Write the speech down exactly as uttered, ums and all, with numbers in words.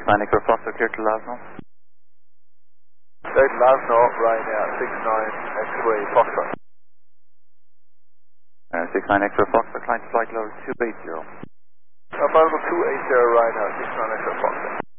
six nine X-ray Foxtrot, clear to Lasno. Clear to Lasno, Ryanair six nine X-ray Foxtrot. Uh, six nine X-ray Foxtrot, climb to flight level two eighty. Available two eighty, Ryanair six nine X-ray Foxtrot.